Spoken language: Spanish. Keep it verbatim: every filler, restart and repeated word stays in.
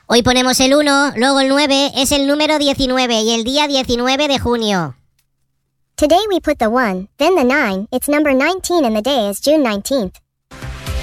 Hoy ponemos el uno, luego el nueve, es el número diecinueve y el día diecinueve de junio. Today we put the one, then the nine, it's number nineteen and the day is June nineteenth.